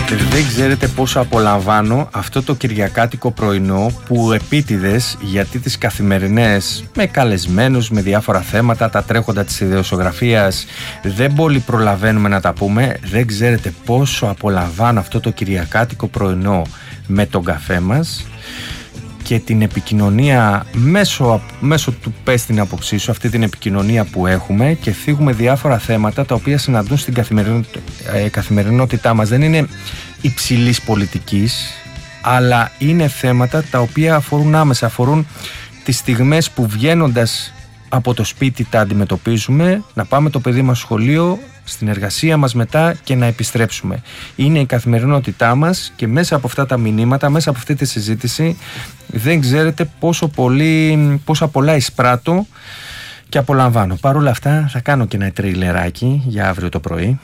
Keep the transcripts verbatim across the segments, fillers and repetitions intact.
Δεν ξέρετε πόσο απολαμβάνω αυτό το κυριακάτικο πρωινό που επίτηδες, γιατί τις καθημερινές με καλεσμένους, με διάφορα θέματα, τα τρέχοντα της ιδεοσιογραφίας δεν πολύ προλαβαίνουμε να τα πούμε. Δεν ξέρετε πόσο απολαμβάνω αυτό το κυριακάτικο πρωινό με τον καφέ μας και την επικοινωνία μέσω, μέσω του πες την άποψή σου, αυτή την επικοινωνία που έχουμε, και θίγουμε διάφορα θέματα τα οποία συναντούν στην καθημερινότητα, ε, καθημερινότητά μας. Δεν είναι υψηλής πολιτικής, αλλά είναι θέματα τα οποία αφορούν άμεσα, αφορούν τις στιγμές που βγαίνοντας από το σπίτι τα αντιμετωπίζουμε, να πάμε το παιδί μας στο σχολείο, στην εργασία μας μετά και να επιστρέψουμε. Είναι η καθημερινότητά μας και μέσα από αυτά τα μηνύματα, μέσα από αυτή τη συζήτηση, δεν ξέρετε πόσο, πολύ, πόσα πολλά εισπράττω και απολαμβάνω. Παρ' όλα αυτά θα κάνω και ένα τριλεράκι για αύριο το πρωί.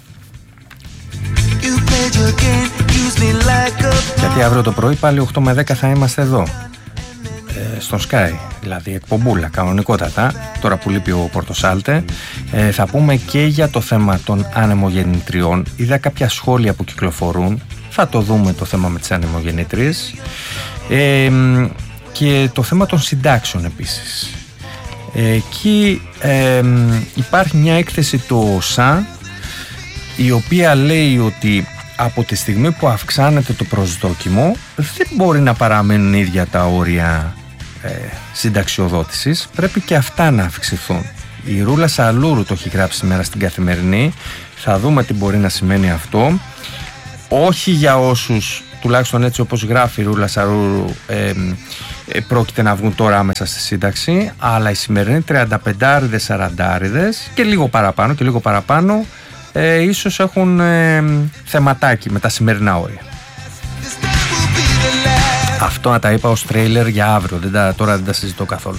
Γιατί αύριο το πρωί πάλι οκτώ με δέκα θα είμαστε εδώ, στον Sky, δηλαδή εκπομπούλα κανονικότατα, τώρα που λείπει ο Πορτοσάλτε. ε, θα πούμε και για το θέμα των ανεμογεννητριών. Είδα κάποια σχόλια που κυκλοφορούν, θα το δούμε το θέμα με τις ανεμογεννητρίες, ε, και το θέμα των συντάξεων επίσης. ε, εκεί ε, υπάρχει μια έκθεση του ΟΣΑ η οποία λέει ότι από τη στιγμή που αυξάνεται το προσδόκιμο δεν μπορεί να παραμένουν ίδια τα όρια ε, συνταξιοδότησης, πρέπει και αυτά να αυξηθούν. Η Ρούλα Σαλούρου το έχει γράψει σήμερα στην Καθημερινή, θα δούμε τι μπορεί να σημαίνει αυτό. Όχι για όσους, τουλάχιστον έτσι όπως γράφει η Ρούλα Σαλούρου, ε, ε, πρόκειται να βγουν τώρα άμεσα στη σύνταξη, αλλά οι σημερινοί τριανταπεντάριδες, σαραντάριδες και λίγο παραπάνω και λίγο παραπάνω Ε, ίσως έχουν ε, θεματάκι με τα σημερινά όρια. Αυτό να τα είπα ως τρέιλερ για αύριο, δεν τα, τώρα δεν τα συζητώ καθόλου.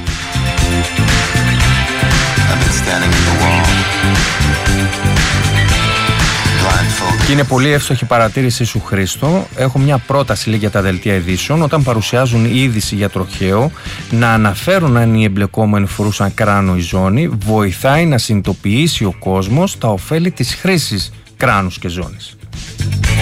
Και είναι πολύ εύστοχη παρατήρησή σου, Χρήστο. Έχω μια πρόταση λέει, για τα δελτία ειδήσεων, όταν παρουσιάζουν είδηση για τροχαίο, να αναφέρουν αν οι εμπλεκόμενοι φορούσαν κράνο ή ζώνη. Βοηθάει να συνειδητοποιήσει ο κόσμος τα ωφέλη της χρήσης κράνους και ζώνης.